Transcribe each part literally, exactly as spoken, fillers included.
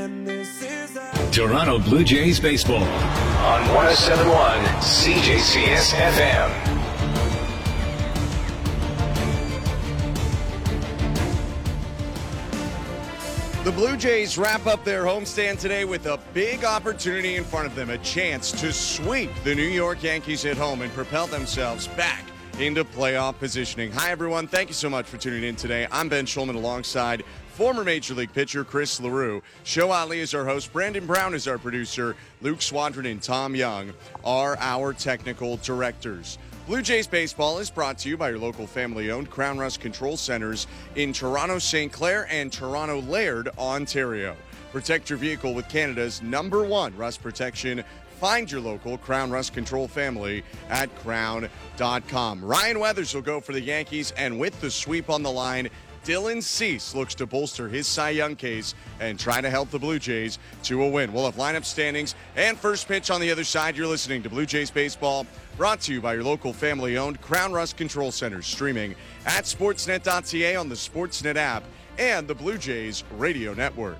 Toronto Blue Jays baseball on one oh seven point one C J C S F M. The Blue Jays wrap up their homestand today with a big opportunity in front of them, a chance to sweep the New York Yankees at home and propel themselves back into playoff positioning. Hi, everyone. Thank you so much for tuning in today. I'm Ben Schulman alongside former Major League pitcher Chris LaRue. Show Ali is our host. Brandon Brown is our producer. Luke Swadron and Tom Young are our technical directors. Blue Jays baseball is brought to you by your local family-owned Crown Rust Control Centers in Toronto, Saint Clair, and Toronto Laird, Ontario. Protect your vehicle with Canada's number one rust protection. Find your local Crown Rust Control family at crown dot com. Ryan Weathers will go for the Yankees, and with the sweep on the line, Dylan Cease looks to bolster his Cy Young case and try to help the Blue Jays to a win. We'll have lineup standings and first pitch on the other side. You're listening to Blue Jays Baseball, brought to you by your local family-owned Crown Rust Control Centers, streaming at sportsnet dot c a on the Sportsnet app and the Blue Jays Radio Network.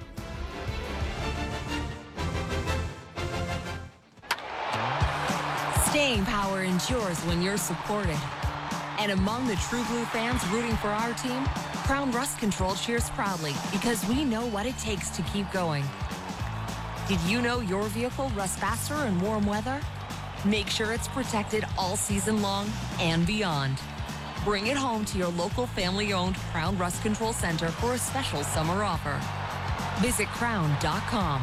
Staying power ensures when you're supported. And among the true blue fans rooting for our team, Crown Rust Control cheers proudly because we know what it takes to keep going. Did you know your vehicle rusts faster in warm weather? Make sure it's protected all season long and beyond. Bring it home to your local family-owned Crown Rust Control Center for a special summer offer. Visit crown dot com.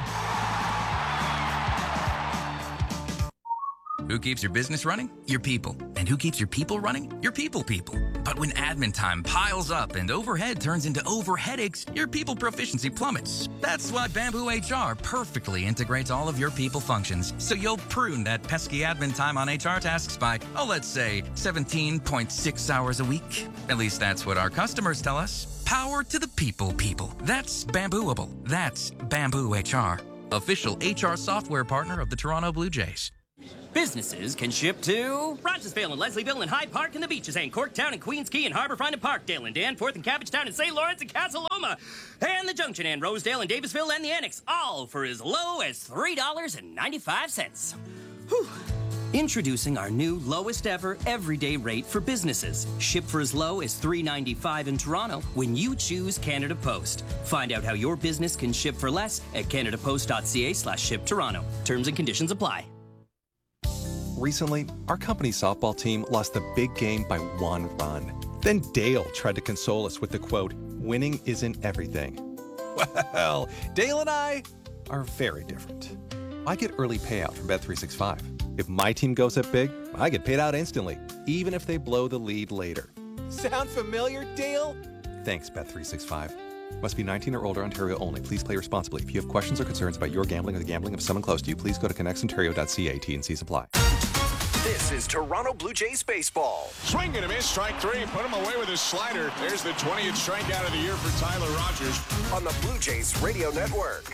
Who keeps your business running? Your people. And who keeps your people running? Your people people. But when admin time piles up and overhead turns into over headaches, your people proficiency plummets. That's why Bamboo H R perfectly integrates all of your people functions, so you'll prune that pesky admin time on H R tasks by, oh, let's say, seventeen point six hours a week. At least that's what our customers tell us. Power to the people people. That's Bambooable. That's Bamboo H R. Official H R software partner of the Toronto Blue Jays. Businesses can ship to Rogersville and Leslieville and Hyde Park and the Beaches and Corktown and Queens Quay and Harbourfront and Parkdale and Danforth and Cabbagetown and Saint Lawrence and Casaloma and the Junction and Rosedale and Davisville and the Annex, all for as low as three dollars and ninety-five cents. Whew. Introducing our new lowest ever everyday rate for businesses. Ship for as low as three dollars and ninety-five cents in Toronto when you choose Canada Post. Find out how your business can ship for less at canada post dot c a slash ship Toronto. Terms and conditions apply. Recently, our company's softball team lost the big game by one run. Then Dale tried to console us with the quote, "Winning isn't everything." Well, Dale and I are very different. I get early payout from Bet three sixty-five. If my team goes up big, I get paid out instantly, even if they blow the lead later. Sound familiar, Dale? Thanks, Bet three sixty-five. Must be nineteen or older, Ontario only. Please play responsibly. If you have questions or concerns about your gambling or the gambling of someone close to you, please go to connects ontario dot c a. T and C's apply. This is Toronto Blue Jays baseball. Swing and a miss, strike three. Put him away with his slider. There's the twentieth strikeout of the year for Tyler Rogers. On the Blue Jays Radio Network.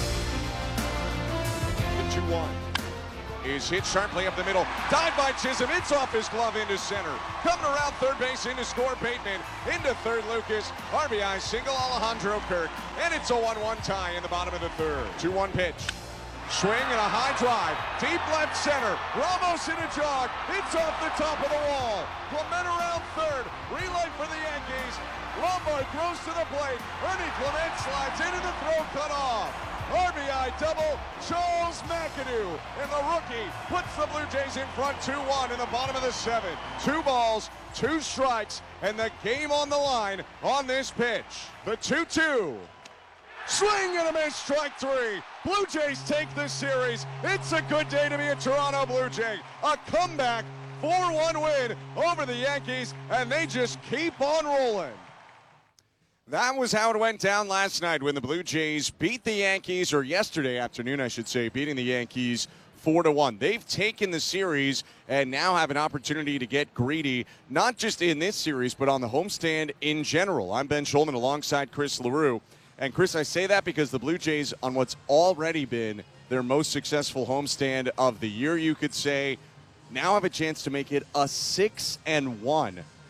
The two one is hit sharply up the middle. Dive by Chisholm. It's off his glove into center. Coming around third base into score Bateman. Into third Lucas. R B I single Alejandro Kirk. And it's a one one tie in the bottom of the third. two one pitch. Swing and a high drive. Deep left center. Ramos in a jog. It's off the top of the wall. Clement around third. Relay for the Yankees. Lombard throws to the plate. Ernie Clement slides into the throw, cut off. R B I double. Charles McAdoo. And the rookie puts the Blue Jays in front two one in the bottom of the seventh. Two balls, two strikes, and the game on the line on this pitch. The two two. Swing and a miss, strike three. Blue Jays take this series. It's a good day to be a Toronto Blue Jay. A comeback, four one win over the Yankees, and they just keep on rolling. That was how it went down last night when the Blue Jays beat the Yankees, or yesterday afternoon, I should say, beating the Yankees four to one. They've taken the series and now have an opportunity to get greedy, not just in this series, but on the homestand in general. I'm Ben Schulman alongside Chris LaRue. And, Chris, I say that because the Blue Jays, on what's already been their most successful homestand of the year, you could say, now have a chance to make it a six and one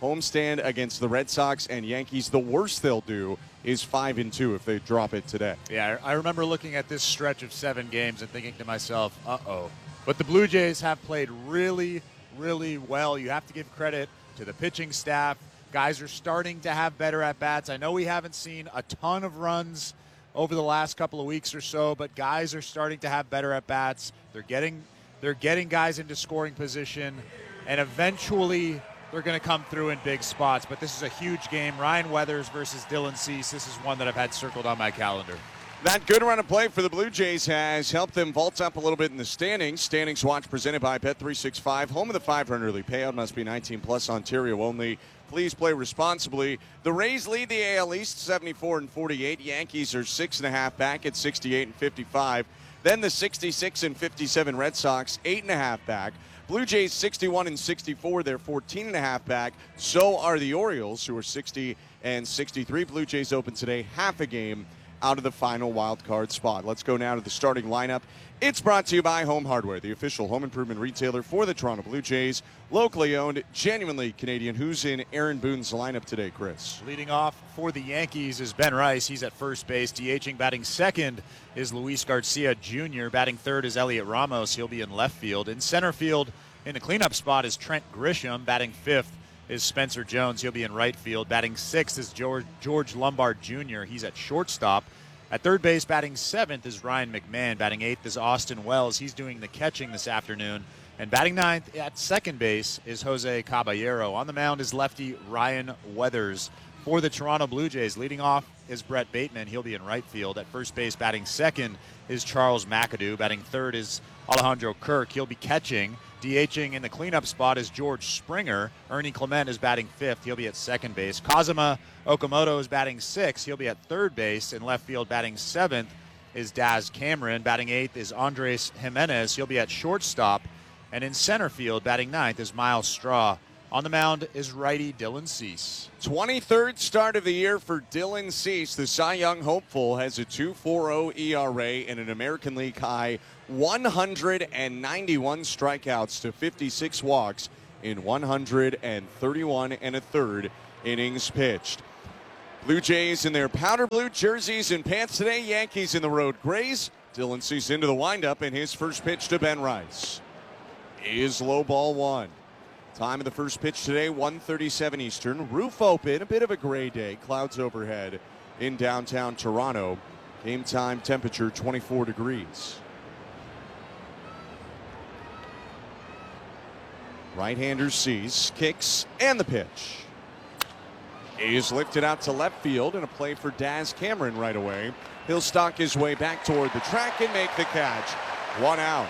homestand against the Red Sox and Yankees. The worst they'll do is five and two if they drop it today. Yeah, I remember looking at this stretch of seven games and thinking to myself, uh-oh. But the Blue Jays have played really, really well. You have to give credit to the pitching staff. Guys are starting to have better at-bats. I know we haven't seen a ton of runs over the last couple of weeks or so, but guys are starting to have better at-bats. They're getting, they're getting guys into scoring position, and eventually they're going to come through in big spots. But this is a huge game. Ryan Weathers versus Dylan Cease. This is one that I've had circled on my calendar. That good run of play for the Blue Jays has helped them vault up a little bit in the standings. Standings watch presented by Bet three sixty-five. Home of the five hundred early payout. Must be nineteen plus, Ontario only. Please play responsibly. The Rays lead the A L East seventy-four and forty-eight. Yankees are six and a half back at sixty-eight and fifty-five. Then the sixty-six and fifty-seven Red Sox, eight and a half back. Blue Jays sixty-one and sixty-four. They're fourteen and a half back. So are the Orioles, who are sixty and sixty-three. Blue Jays open today half a game out of the final wild card spot. Let's go now to the starting lineup. It's brought to you by Home Hardware, the official home improvement retailer for the Toronto Blue Jays. Locally owned, genuinely Canadian. Who's in Aaron Boone's lineup today, Chris? Leading off for the Yankees is Ben Rice. He's at first base. DHing batting second is Luis Garcia Junior Batting third is Elliot Ramos. He'll be in left field. In center field, in the cleanup spot, is Trent Grisham. Batting fifth is Spencer Jones. He'll be in right field. Batting sixth is George, George Lombard Junior He's at shortstop. At third base, batting seventh is Ryan McMahon. Batting eighth is Austin Wells. He's doing the catching this afternoon. And batting ninth at second base is Jose Caballero. On the mound is lefty Ryan Weathers. For the Toronto Blue Jays, leading off is Brett Bateman. He'll be in right field. At first base, batting second is Charles McAdoo. Batting third is Alejandro Kirk. He'll be catching. DHing in the cleanup spot is George Springer. Ernie Clement is batting fifth. He'll be at second base. Kazuma Okamoto is batting sixth. He'll be at third base. In left field, batting seventh is Daz Cameron. Batting eighth is Andres Jimenez. He'll be at shortstop. And in center field, batting ninth is Miles Straw. On the mound is righty Dylan Cease. twenty-third start of the year for Dylan Cease. The Cy Young hopeful has a two point four oh E R A and an American League high one hundred ninety-one strikeouts to fifty-six walks in one hundred thirty-one and a third innings pitched. Blue Jays in their powder blue jerseys and pants today. Yankees in the road grays. Dylan Cease into the windup, and his first pitch to Ben Rice is low ball one. Time of the first pitch today, one thirty-seven Eastern. Roof open, a bit of a gray day. Clouds overhead in downtown Toronto. Game time temperature twenty-four degrees. Right-hander sees, kicks, and the pitch is lifted out to left field, and a play for Daz Cameron right away. He'll stalk his way back toward the track and make the catch. One out.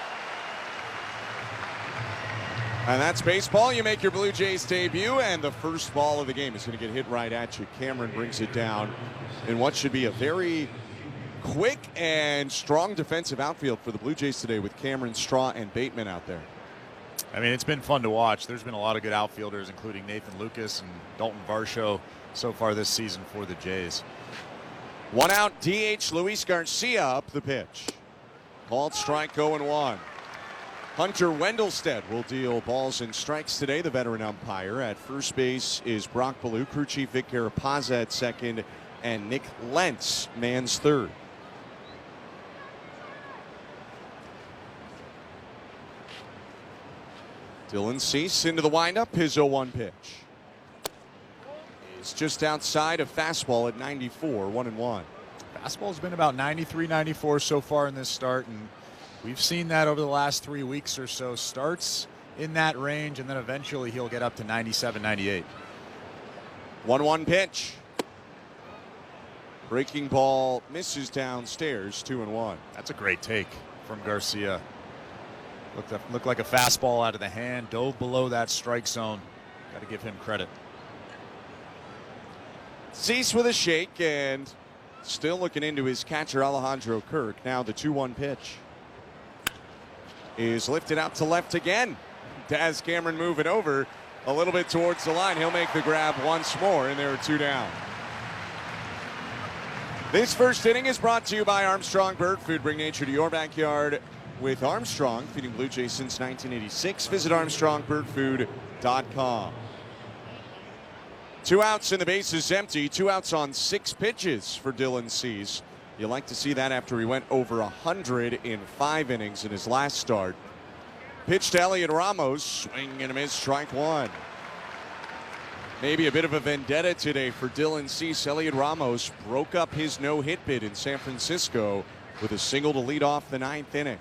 And that's baseball. You make your Blue Jays debut, and the first ball of the game is going to get hit right at you. Cameron brings it down in what should be a very quick and strong defensive outfield for the Blue Jays today, with Cameron, Straw, and Bateman out there. I mean, it's been fun to watch. There's been a lot of good outfielders, including Nathan Lucas and Dalton Varsho so far this season for the Jays. One out, D H Luis Garcia up the pitch. Called strike, oh and one. Hunter Wendelstedt will deal balls and strikes today, the veteran umpire. At first base is Brock Ballou, crew chief Vic Carapazza at second, and Nick Lentz mans third. Dylan Cease into the windup, his oh one pitch. It's just outside of fastball at ninety-four, one and one. Fastball's been about ninety-three, ninety-four so far in this start, and we've seen that over the last three weeks or so. Starts in that range, and then eventually he'll get up to ninety-seven, ninety-eight. one one pitch. Breaking ball misses downstairs, two and one. That's a great take from Garcia. Looked, looked like a fastball out of the hand, dove below that strike zone. Got to give him credit. Cease with a shake, and still looking into his catcher, Alejandro Kirk. Now the two one pitch is lifted out to left again. Daz Cameron moving over a little bit towards the line. He'll make the grab once more, and there are two down. This first inning is brought to you by Armstrong Bird Food. Bring nature to your backyard with Armstrong, feeding Blue Jays since nineteen eighty-six. Visit armstrong bird food dot com. Two outs and the base is empty. Two outs on six pitches for Dylan Cease. You like to see that after he went over one hundred in five innings in his last start. Pitch to Elliot Ramos. Swing and a miss, strike one. Maybe a bit of a vendetta today for Dylan Cease. Elliot Ramos broke up his no-hit bid in San Francisco with a single to lead off the ninth inning.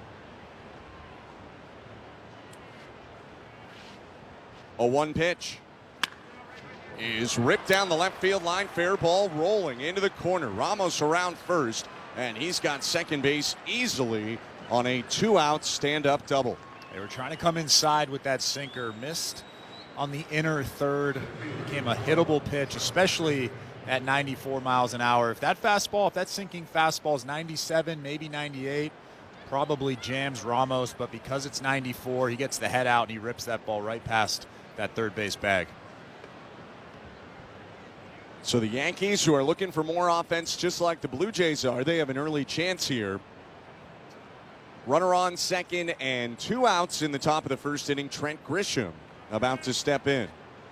A one pitch is ripped down the left field line. Fair ball rolling into the corner. Ramos around first, and he's got second base easily on a two-out stand-up double. They were trying to come inside with that sinker. Missed on the inner third. Became a hittable pitch, especially at ninety-four miles an hour. If that fastball, if that sinking fastball is ninety-seven, maybe ninety-eight, probably jams Ramos. But because it's ninety-four, he gets the head out and he rips that ball right past that third base bag. So the Yankees, who are looking for more offense just like the Blue Jays are, they have an early chance here. Runner on second and two outs in the top of the first inning. Trent Grisham about to step in.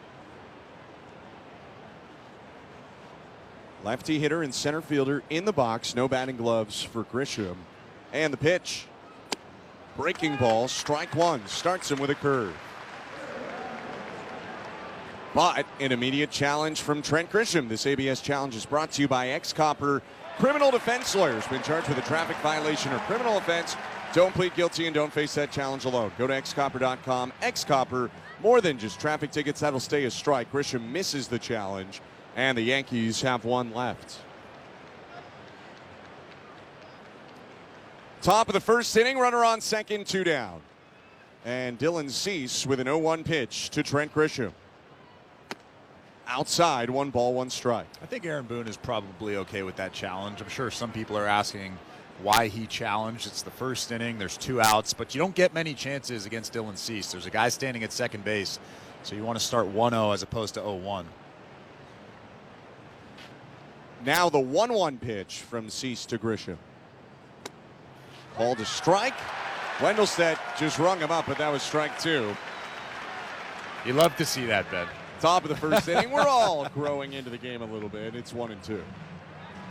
Lefty hitter and center fielder in the box. No batting gloves for Grisham. And the pitch. Breaking ball, strike one. Starts him with a curve. But an immediate challenge from Trent Grisham. This A B S challenge is brought to you by X-Copper Criminal Defense Lawyers. Been charged with a traffic violation or criminal offense. Don't plead guilty and don't face that challenge alone. Go to X Copper dot com. X-Copper, more than just traffic tickets. That'll stay a strike. Grisham misses the challenge, and the Yankees have one left. Top of the first inning, runner on second, two down. And Dylan Cease with an oh one pitch to Trent Grisham. Outside, one ball, one strike. I think Aaron Boone is probably okay with that challenge. I'm sure some people are asking why he challenged. It's the first inning. There's two outs, but you don't get many chances against Dylan Cease. There's a guy standing at second base, so you want to start one oh as opposed to oh one. Now the one one pitch from Cease to Grisham. Ball to strike. Wendelstedt just rung him up, but that was strike two. You love to see that, Ben. Top of the first inning. We're all growing into the game a little bit. It's one and two.